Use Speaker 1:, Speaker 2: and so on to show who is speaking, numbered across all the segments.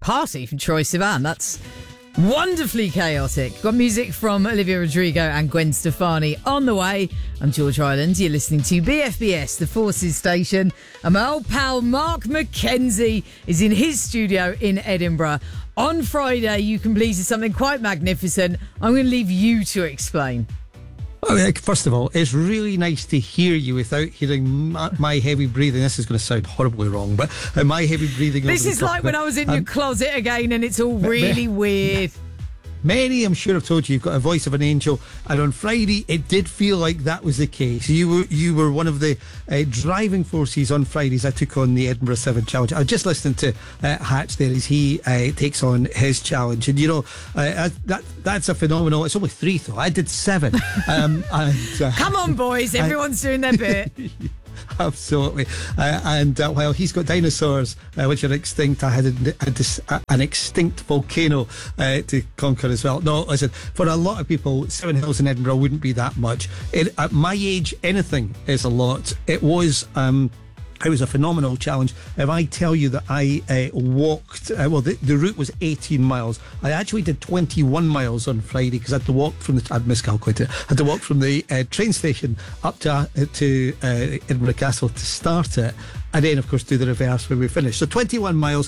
Speaker 1: Party from Troye Sivan. That's wonderfully chaotic. Got music from Olivia Rodrigo and Gwen Stefani on the way. I'm George Ireland. You're listening to BFBS, the Forces station. And my old pal Mark McKenzie is in his studio in Edinburgh. On Friday, you completed something quite magnificent. I'm going to leave you to explain.
Speaker 2: Well, first of all, it's really nice to hear you without hearing my heavy breathing. This is going to sound horribly wrong, but my heavy breathing.
Speaker 1: This is like when I was in your closet again and it's all really weird.
Speaker 2: Many, I'm sure, have told you you've got a voice of an angel, and on Friday it did feel like that was the case. You were one of the driving forces on Fridays. I took on the Edinburgh 7 Challenge. I was just listening to Hatch there as he takes on his challenge, and that's a phenomenal. It's only 3 though. I did 7.
Speaker 1: Come on, boys! Everyone's doing their bit.
Speaker 2: Absolutely. While he's got dinosaurs, which are extinct, I had an extinct volcano to conquer as well. No, listen, for a lot of people, 7 hills in Edinburgh wouldn't be that much. At my age, anything is a lot. It was a phenomenal challenge. If I tell you that I walked, the route was 18 miles. I actually did 21 miles on Friday because I had to walk I'd miscalculated. I had to walk from the train station up to Edinburgh Castle to start it. And then, of course, do the reverse when we finish. So 21 miles,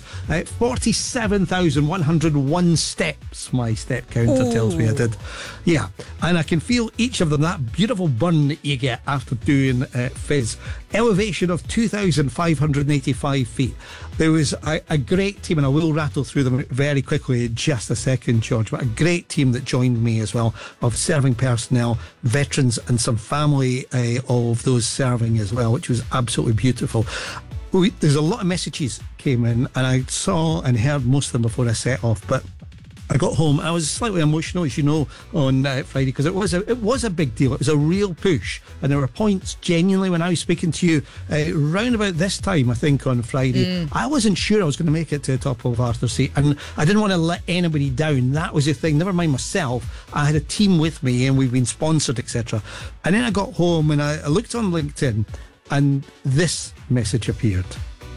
Speaker 2: 47,101 steps, my step counter tells me I did. Yeah, and I can feel each of them, that beautiful burn that you get after doing Fizz. Elevation of 2,585 feet. There was a great team, and I will rattle through them very quickly in just a second, George, but a great team that joined me as well, of serving personnel, veterans, and some family of those serving as well, which was absolutely beautiful. There's a lot of messages came in, and I saw and heard most of them before I set off, but I got home. I was slightly emotional, as you know, on Friday, because it was a big deal. It was a real push, and there were points genuinely when I was speaking to you round about this time, I think, on Friday. I wasn't sure I was going to make it to the top of Arthur's Seat, and I didn't want to let anybody down. That was the thing. Never mind myself. I had a team with me, and we've been sponsored, etc. And then I got home and I looked on LinkedIn, and this message appeared.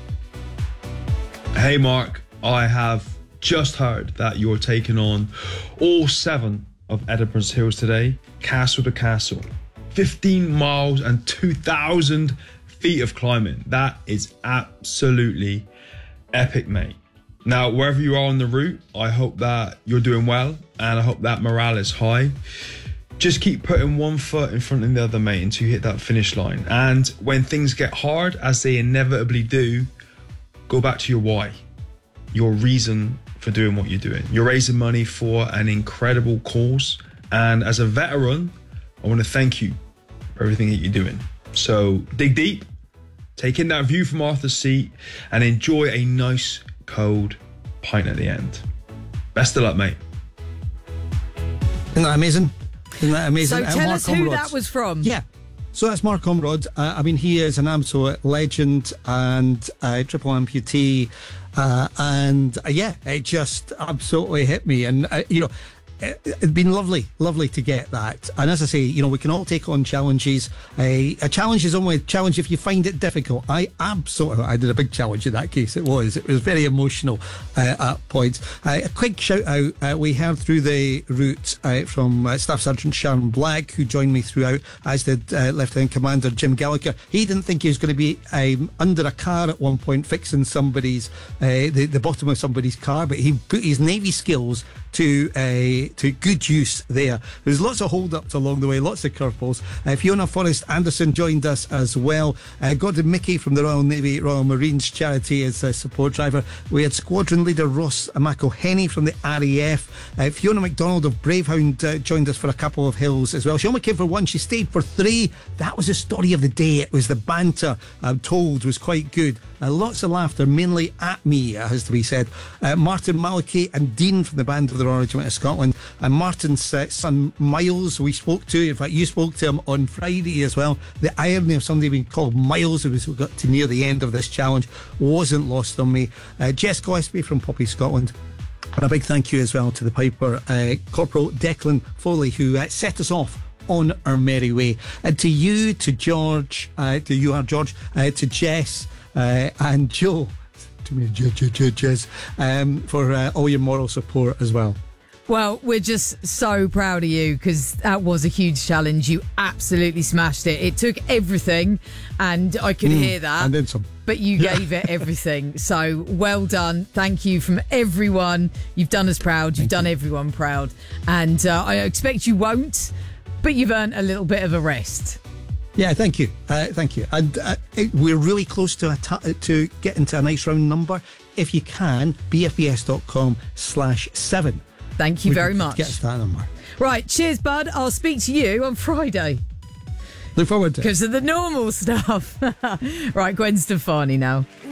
Speaker 3: Hey Mark, I have just heard that you're taking on all 7 of Edinburgh's hills today, castle to castle. 15 miles and 2,000 feet of climbing. That is absolutely epic, mate. Now, wherever you are on the route, I hope that you're doing well, and I hope that morale is high. Just keep putting one foot in front of the other, mate, until you hit that finish line. And when things get hard, as they inevitably do, go back to your why, your reason for doing what you're doing. You're raising money for an incredible cause. And as a veteran, I want to thank you for everything that you're doing. So dig deep, take in that view from Arthur's Seat, and enjoy a nice cold pint at the end. Best of luck, mate.
Speaker 2: Isn't that amazing? So
Speaker 1: tell us who that was from.
Speaker 2: Yeah. So that's Mark Comrade. He is an absolute legend and triple amputee. It just absolutely hit me. And, it's been lovely to get that. And as I say, we can all take on challenges. A challenge is only a challenge if you find it difficult. I did a big challenge in that case. It was very emotional at points. A quick shout out, we heard through the route from Staff Sergeant Sharon Black, who joined me throughout, as did Lieutenant Commander Jim Gallagher. He didn't think he was going to be under a car at one point fixing somebody's the bottom of somebody's car, but he put his Navy skills to good use there. There's lots of hold-ups along the way, lots of curveballs. Fiona Forrest Anderson joined us as well. Gordon Mickey from the Royal Navy Royal Marines charity as a support driver. We had squadron leader Ross McElhenney from the RAF. Fiona MacDonald of Bravehound joined us for a couple of hills as well. She only came for 1, she stayed for 3. That was the story of the day. It was the banter, I'm told, was quite good. Lots of laughter, mainly at me, it has to be said. Martin Malachy and Dean from the Band of the Royal Regiment of Scotland, and Martin's son Miles we spoke to. In fact, you spoke to him on Friday as well. The irony of somebody being called Miles as we got to near the end of this challenge wasn't lost on me. Jess Gillespie from Poppy Scotland. And a big thank you as well to the Piper, Corporal Declan Foley, who set us off on our merry way. And to you, to George, to Jess, and Joe, to me, Jez, for all your moral support as well.
Speaker 1: Well, we're just so proud of you because that was a huge challenge. You absolutely smashed it. It took everything, and I could hear that.
Speaker 2: And then some.
Speaker 1: But you gave it everything. So well done. Thank you from everyone. You've done us proud. You've done everyone proud. And I expect you won't, but you've earned a little bit of a rest.
Speaker 2: Yeah, thank you. Thank you. And we're really close to to getting to a nice round number. If you can, bfbs.com/7.
Speaker 1: Thank you very much.
Speaker 2: Get us that number.
Speaker 1: Right, cheers, bud. I'll speak to you on Friday.
Speaker 2: Look forward to it.
Speaker 1: Because of the normal stuff. Right, Gwen Stefani now.